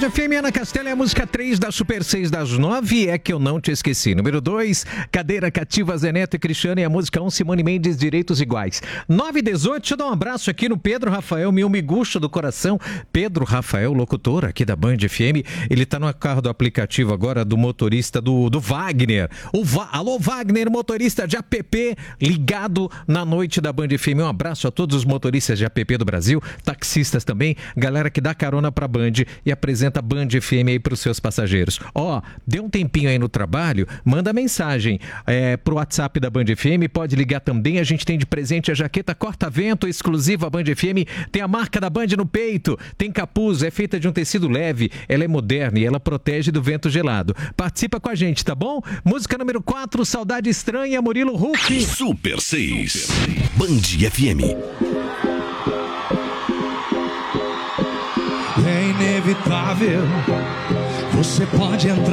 Band FM, Ana Castela é a música 3 da Super 6 das 9, É Que Eu Não Te Esqueci. Número 2, Cadeira Cativa, Zé Neto e Cristiano, e a música 1, Simone Mendes, Direitos Iguais. 9h18, deixa eu dar um abraço aqui no Pedro Rafael, meu miguxo do coração. Pedro Rafael, locutor aqui da Band FM. Ele tá no carro do aplicativo agora do motorista do Wagner. Alô, Wagner, motorista de app, ligado na noite da Band FM. Um abraço a todos os motoristas de app do Brasil, taxistas também, galera que dá carona pra Band e apresenta Band FM aí pros seus passageiros. Dê um tempinho aí no trabalho, manda mensagem pro WhatsApp da Band FM, pode ligar também, a gente tem de presente a jaqueta corta-vento exclusiva Band FM, tem a marca da Band no peito, tem capuz, é feita de um tecido leve, ela é moderna e ela protege do vento gelado. Participa com a gente, tá bom? Música número 4, Saudade Estranha, Murilo Huck. Super 6, Band FM. É inevitável, você pode entrar